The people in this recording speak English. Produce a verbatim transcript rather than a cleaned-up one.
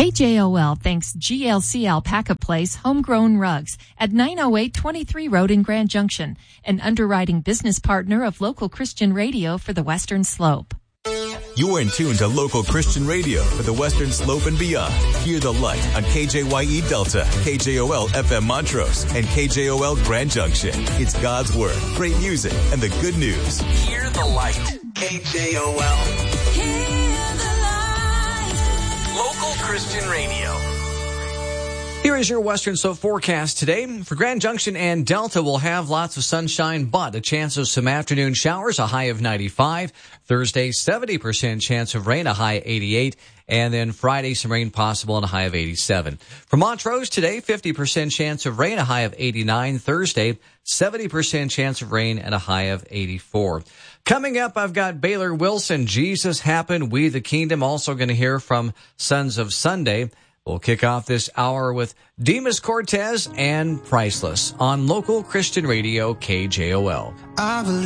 K J O L thanks G L C Alpaca Place Homegrown Rugs at nine oh eight twenty-three Road in Grand Junction, an underwriting business partner of local Christian radio for the Western Slope. You're in tune to local Christian radio for the Western Slope and beyond. Hear the light on K J Y E Delta, K J O L F M Montrose, and K J O L Grand Junction. It's God's Word, great music, and the good news. Hear the light. K J O L. Local Christian radio. Here is your Western Slope forecast today. For Grand Junction and Delta, we'll have lots of sunshine, but a chance of some afternoon showers, a high of ninety-five. Thursday, seventy percent chance of rain, a high of eighty-eight. And then Friday, some rain possible and a high of eighty-seven. For Montrose today, fifty percent chance of rain, a high of eighty-nine. Thursday, seventy percent chance of rain and a high of eighty-four. Coming up, I've got Baylor Wilson, Jesus Happened, We the Kingdom. Also going to hear from Sons of Sunday. We'll kick off this hour with Demas Cortez and Priceless on local Christian radio K J O L. I